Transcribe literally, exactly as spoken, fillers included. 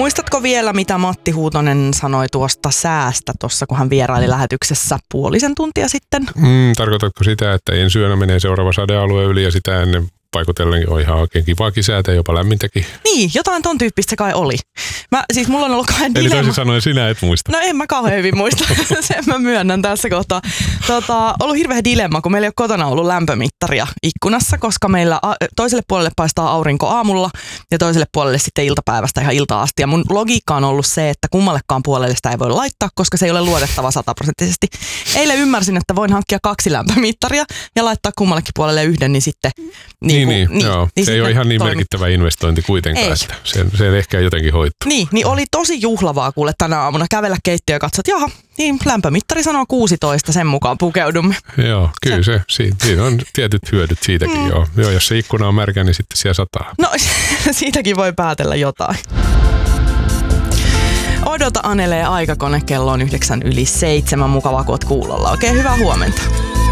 Muistatko vielä, mitä Matti Huutonen sanoi tuosta säästä tuossa, kun hän vieraili lähetyksessä puolisen tuntia sitten? Mm, tarkoitatko sitä, että ensi yönä menee seuraava sadealue yli ja sitä ennen paikotellenkin on ihan oikein kivaakin säätä, jopa lämmintäkin? Niin, jotain ton tyyppistä se kai oli. Mä, siis mulla on ollut kahden Eli dilemma. toisin sanoen sinä et muista. No en mä kauhean hyvin muista, sen mä myönnän tässä kohtaa. Tota, ollut hirveä dilemma, kun meillä ei ole kotona ollut lämpömittaria ikkunassa, koska meillä a- toiselle puolelle paistaa aurinko aamulla ja toiselle puolelle sitten iltapäivästä ihan iltaan asti. Ja mun logiikka on ollut se, että kummallekaan puolelle sitä ei voi laittaa, koska se ei ole luotettava sataprosenttisesti. Eilen ymmärsin, että voin hankkia kaksi lämpömittaria ja laittaa kummallekin puolelle yhden, niin sitten... Niin, niin, niin, joo. niin se ei ole ihan niin toimi. merkittävä investointi kuitenkaan, Ei. että se, se ehkä jotenkin hoittuu. Niin, niin oli tosi juhlavaa kuule tänä aamuna kävellä keittiöön ja katsoa, että jaha, niin lämpömittari sanoo kuusitoista, sen mukaan pukeudumme. Joo, kyllä se, se siinä on tietyt hyödyt siitäkin mm. joo. joo. Jos se ikkuna on märkä, niin sitten siellä sataa. No siitäkin voi päätellä jotain. Odota Anele, aikakone, kello on yhdeksän yli seitsemän, mukavaa kun oot kuulolla. Oikein hyvää huomenta.